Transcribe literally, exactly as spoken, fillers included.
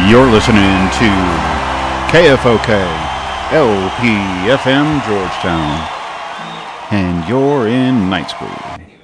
You're listening to K F O K L P F M Georgetown, and you're in night school.